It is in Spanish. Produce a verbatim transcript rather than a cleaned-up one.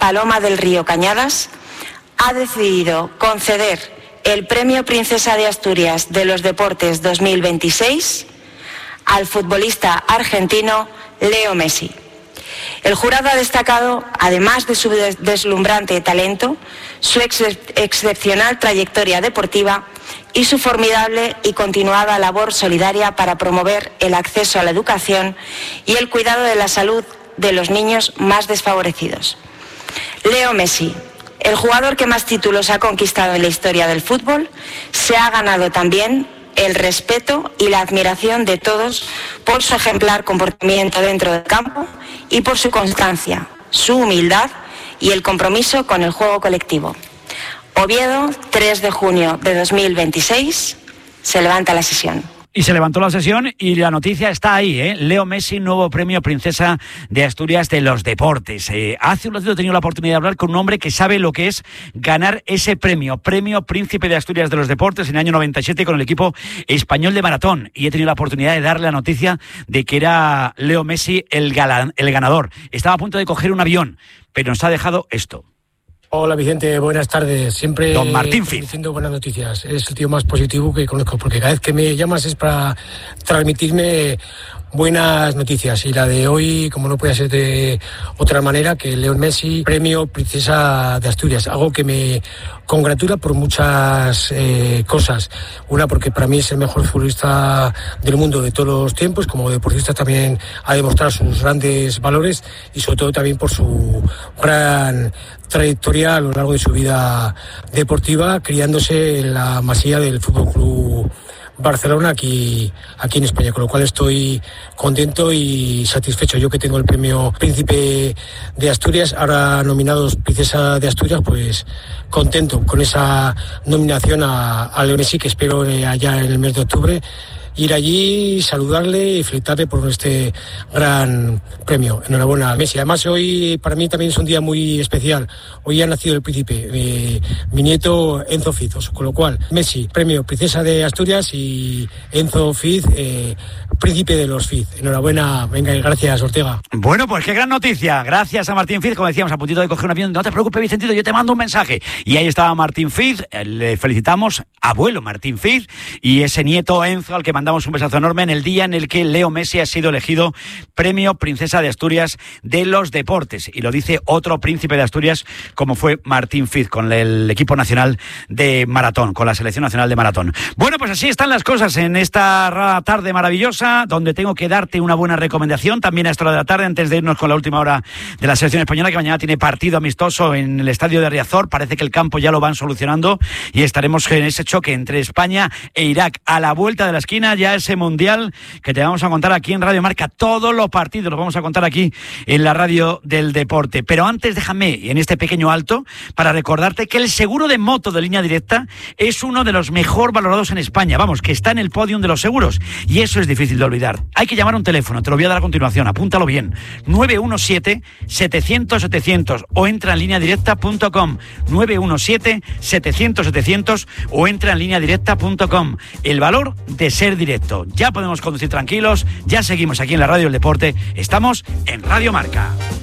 Paloma del Río Cañadas ha decidido conceder el Premio Princesa de Asturias de los Deportes dos mil veintiséis al futbolista argentino Leo Messi. El jurado ha destacado, además de su deslumbrante talento, su ex excepcional trayectoria deportiva y su formidable y continuada labor solidaria para promover el acceso a la educación y el cuidado de la salud de los niños más desfavorecidos. Leo Messi, el jugador que más títulos ha conquistado en la historia del fútbol, se ha ganado también el respeto y la admiración de todos por su ejemplar comportamiento dentro del campo y por su constancia, su humildad y el compromiso con el juego colectivo. Oviedo, tres de junio de dos mil veintiséis, se levanta la sesión. Y se levantó la sesión y la noticia está ahí, ¿eh? Leo Messi, nuevo premio Princesa de Asturias de los Deportes. Eh, hace un ratito he tenido la oportunidad de hablar con un hombre que sabe lo que es ganar ese premio, Premio Príncipe de Asturias de los Deportes en el año noventa y siete con el equipo español de maratón. Y he tenido la oportunidad de darle la noticia de que era Leo Messi el, galán, el ganador. Estaba a punto de coger un avión, pero nos ha dejado esto. Hola Vicente, buenas tardes. Siempre Don Martín Fiz. Diciendo buenas noticias. Es el tío más positivo que conozco, porque cada vez que me llamas es para transmitirme buenas noticias. Y la de hoy, como no puede ser de otra manera, que Leo Messi, Premio Princesa de Asturias. Algo que me congratula por muchas eh, cosas. Una, porque para mí es el mejor futbolista del mundo de todos los tiempos. Como deportista también ha demostrado sus grandes valores y sobre todo también por su gran trayectoria a lo largo de su vida deportiva, criándose en la masía del Fútbol Club Barcelona aquí, aquí en España, con lo cual estoy contento y satisfecho. Yo que tengo el premio Príncipe de Asturias, ahora nominados Princesa de Asturias, pues contento con esa nominación a, a Leo Messi, que espero eh, allá en el mes de octubre ir allí, saludarle y felicitarle por este gran premio. Enhorabuena, Messi. Además, hoy para mí también es un día muy especial. Hoy ha nacido el príncipe, eh, mi nieto Enzo Fiz, con lo cual Messi, premio Princesa de Asturias, y Enzo Fiz, eh, príncipe de los Fiz. Enhorabuena, venga, y gracias, Ortega. Bueno, pues qué gran noticia. Gracias a Martín Fiz, como decíamos, a puntito de coger un avión. No te preocupes, Vicentito, yo te mando un mensaje. Y ahí estaba Martín Fiz, le felicitamos, abuelo Martín Fiz, y ese nieto Enzo, al que mandamos un besazo enorme en el día en el que Leo Messi ha sido elegido Premio Princesa de Asturias de los Deportes. Y lo dice otro príncipe de Asturias, como fue Martín Fiz, con el equipo nacional de maratón, con la selección nacional de maratón. Bueno, pues así están las cosas en esta tarde maravillosa, donde tengo que darte una buena recomendación también a esta hora de la tarde, antes de irnos con la última hora de la selección española, que mañana tiene partido amistoso en el estadio de Riazor. Parece que el campo ya lo van solucionando y estaremos en ese choque entre España e Irak. A la vuelta de la esquina ya ese mundial que te vamos a contar aquí en Radio Marca. Todos los partidos los vamos a contar aquí en la radio del deporte. Pero antes déjame en este pequeño alto para recordarte que el seguro de moto de Línea Directa es uno de los mejor valorados en España. Vamos, que está en el podium de los seguros, y eso es difícil de olvidar. Hay que llamar a un teléfono, te lo voy a dar a continuación, apúntalo bien: nueve uno siete, setecientos, setecientos, o entra en línea directa punto com. nueve uno siete, setecientos, setecientos, o entra en línea directa punto com. El valor de ser directo. Ya podemos conducir tranquilos, ya seguimos aquí en la radio del deporte. Estamos en Radio Marca.